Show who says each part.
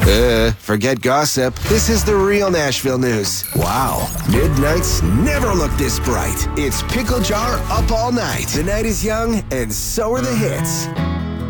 Speaker 1: Forget gossip. This is the real Nashville news. Wow, midnights never look this bright. It's Pickle Jar Up All Night. The night is young, and so are the hits.